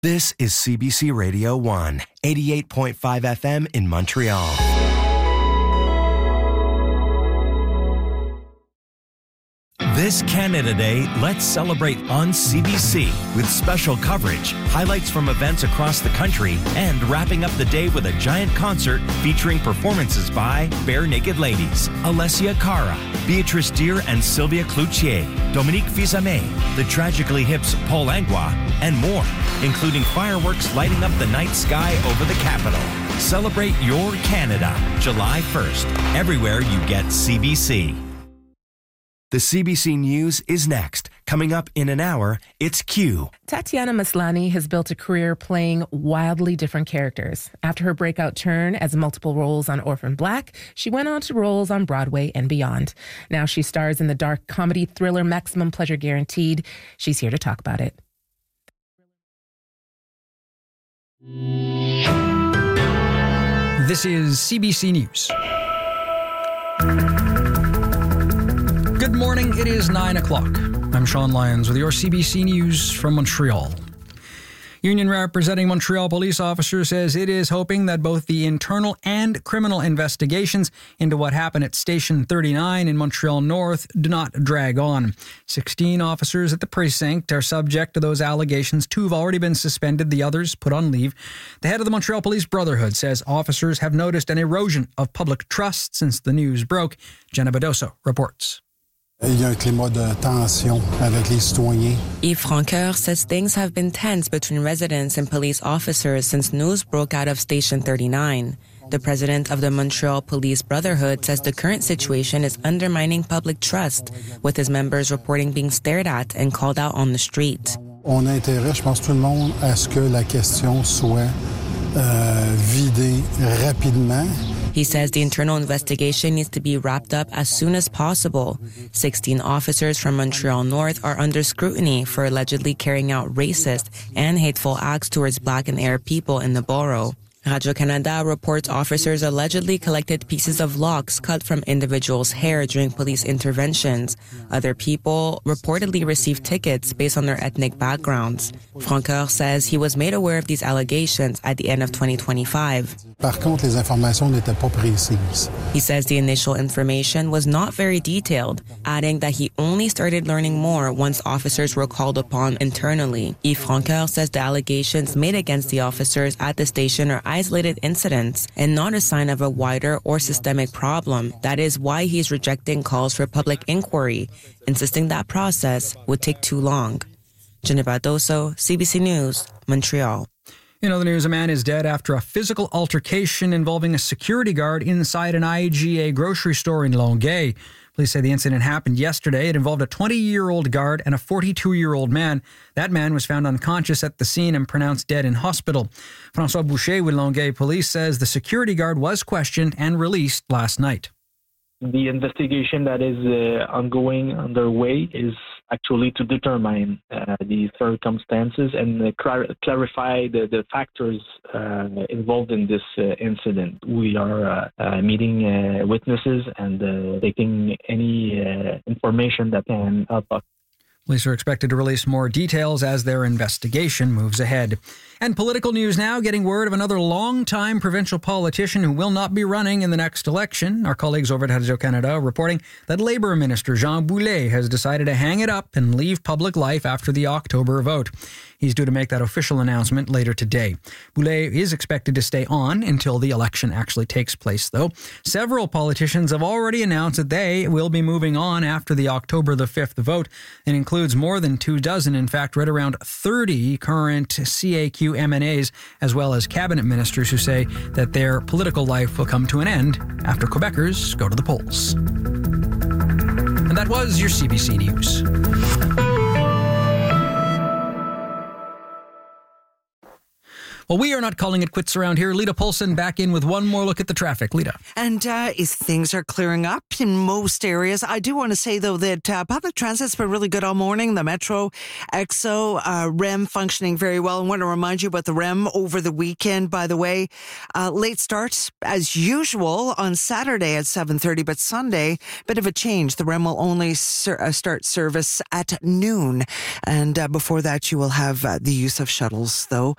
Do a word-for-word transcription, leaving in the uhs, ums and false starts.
This is C B C Radio one, eighty-eight point five F M in Montreal. This Canada Day, let's celebrate on C B C with special coverage, highlights from events across the country, and wrapping up the day with a giant concert featuring performances by Bare Naked Ladies, Alessia Cara, Beatrice Deer and Sylvia Cloutier, Dominique Fils-Aimé, the Tragically Hip's Paul Langlois, and more, including fireworks lighting up the night sky over the capital. Celebrate your Canada, July first, everywhere you get C B C. The C B C News is next. Coming up in an hour, it's Q. Tatiana Maslany has built a career playing wildly different characters. After her breakout turn as multiple roles on Orphan Black, she went on to roles on Broadway and beyond. Now she stars in the dark comedy thriller Maximum Pleasure Guaranteed. She's here to talk about it. This is C B C News. Good morning, it is nine o'clock. I'm Sean Lyons with your C B C News from Montreal. Union representing Montreal police officers says it is hoping that both the internal and criminal investigations into what happened at Station thirty-nine in Montreal North do not drag on. sixteen officers at the precinct are subject to those allegations. Two have already been suspended, the others put on leave. The head of the Montreal Police Brotherhood says officers have noticed an erosion of public trust since the news broke. Jenna Badoso reports. Il y a un climat de tension avec les citoyens. Yves Francoeur says things have been tense between residents and police officers since news broke out of Station thirty-nine. The president of the Montreal Police Brotherhood says the current situation is undermining public trust, with his members reporting being stared at and called out on the street. On a intérêt, je pense tout le monde, à ce que la question soit euh, vidée rapidement. He says the internal investigation needs to be wrapped up as soon as possible. sixteen officers from Montreal North are under scrutiny for allegedly carrying out racist and hateful acts towards Black and Arab people in the borough. Radio-Canada reports officers allegedly collected pieces of locks cut from individuals' hair during police interventions. Other people reportedly received tickets based on their ethnic backgrounds. Francoeur says he was made aware of these allegations at the end of twenty twenty-five. Par contre, les informations n'étaient pas précises. He says the initial information was not very detailed, adding that he only started learning more once officers were called upon internally. Yves Francoeur says the allegations made against the officers at the station are isolated incidents and not a sign of a wider or systemic problem. That is why he's rejecting calls for public inquiry, insisting that process would take too long. Jenna Badoso, C B C News, Montreal. In other news, a man is dead after a physical altercation involving a security guard inside an I G A grocery store in Longueuil. Police say the incident happened yesterday. It involved a twenty-year-old guard and a forty-two-year-old man. That man was found unconscious at the scene and pronounced dead in hospital. François Boucher with Longueuil Police says the security guard was questioned and released last night. The investigation that is uh, ongoing, underway, is actually to determine uh, the circumstances and uh, clar- clarify the, the factors uh, involved in this uh, incident. We are uh, uh, meeting uh, witnesses and uh, taking any uh, information that can help us. Police are expected to release more details as their investigation moves ahead. And political news now, getting word of another long-time provincial politician who will not be running in the next election. Our colleagues over at Radio-Canada reporting that Labour Minister Jean Boulet has decided to hang it up and leave public life after the October vote. He's due to make that official announcement later today. Boulet is expected to stay on until the election actually takes place, though. Several politicians have already announced that they will be moving on after the October the fifth vote. It includes more than two dozen, in fact, right around thirty current C A Q M N As, as well as cabinet ministers who say that their political life will come to an end after Quebecers go to the polls. And that was your C B C News. Well, we are not calling it quits around here. Lita Polson back in with one more look at the traffic. Lita. And uh, if things are clearing up in most areas, I do want to say, though, that uh, public transit's been really good all morning. The Metro, X O, uh, R E M functioning very well. I want to remind you about the R E M over the weekend, by the way. Uh, late starts, as usual, on Saturday at seven thirty, but Sunday, bit of a change. The R E M will only ser- uh, start service at noon. And uh, before that, you will have uh, the use of shuttles, though.